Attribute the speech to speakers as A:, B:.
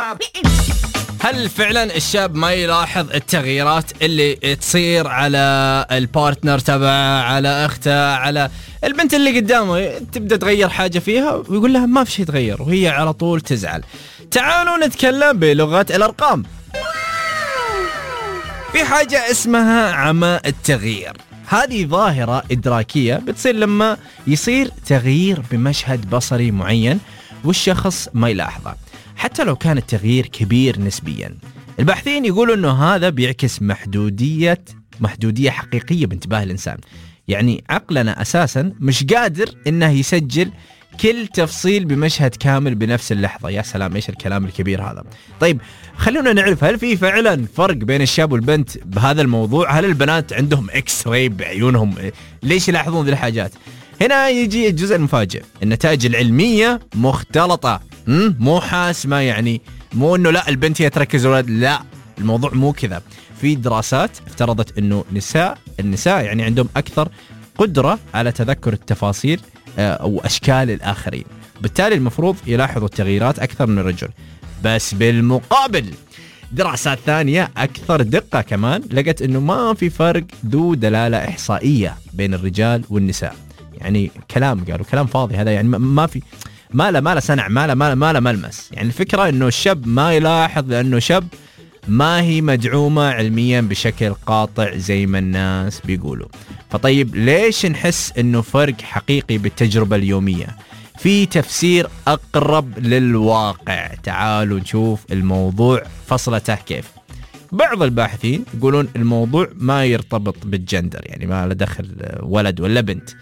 A: هل فعلا الشاب ما يلاحظ التغييرات اللي تصير على البارتنر تبعه، على اخته، على البنت اللي قدامه؟ تبدأ تغير حاجة فيها ويقول لها ما في شيء تغير، وهي على طول تزعل. تعالوا نتكلم بلغة الأرقام. في حاجة اسمها عمى التغيير. هذه ظاهرة إدراكية بتصير لما يصير تغيير بمشهد بصري معين والشخص ما يلاحظه، حتى لو كان التغيير كبير نسبيا. الباحثين يقولوا أنه هذا بيعكس محدودية حقيقية بانتباه الإنسان. يعني عقلنا أساسا مش قادر أنه يسجل كل تفصيل بمشهد كامل بنفس اللحظة. يا سلام، إيش الكلام الكبير هذا. طيب خلونا نعرف، هل في فعلا فرق بين الشاب والبنت بهذا الموضوع؟ هل البنات عندهم اكس راي بعيونهم؟ ليش يلاحظون ذي الحاجات؟ هنا يجي الجزء المفاجئ. النتائج العلمية مختلطة، مو حاسمة. يعني مو انه لا البنت هي تركز الولد، لا، الموضوع مو كذا. في دراسات افترضت انه النساء يعني عندهم اكثر قدرة على تذكر التفاصيل او اشكال الاخرين، بالتالي المفروض يلاحظوا التغييرات اكثر من الرجل. بس بالمقابل دراسات ثانية أكثر دقة كمان لقت أنه ما في فرق ذو دلالة إحصائية بين الرجال والنساء. يعني قالوا كلام فاضي هذا. يعني ما له سنع، ما له ملمس. يعني الفكرة أنه الشاب ما يلاحظ لأنه شاب، ما هي مدعومة علميا بشكل قاطع زي ما الناس بيقولوا. فطيب ليش نحس أنه فرق حقيقي بالتجربة اليومية؟ في تفسير أقرب للواقع. تعالوا نشوف الموضوع فصلته كيف. بعض الباحثين يقولون الموضوع ما يرتبط بالجندر، يعني ما له دخل ولد ولا بنت.